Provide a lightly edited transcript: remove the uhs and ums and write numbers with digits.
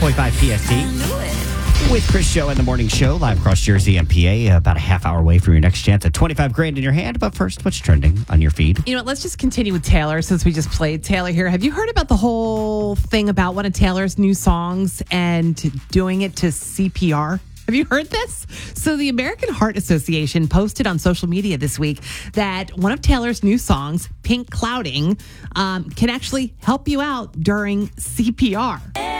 45 PST with Chris Show and the Morning Show live across Jersey and PA, about a half hour away from your next chance at 25 grand in your hand. But first, what's trending on your feed? You know what? Let's just continue with Taylor since we just played Taylor here. Have you heard about the whole thing about one of Taylor's new songs and doing it to CPR? Have you heard this? So the American Heart Association posted on social media this week that one of Taylor's new songs, Pink Clouding, can actually help you out during CPR.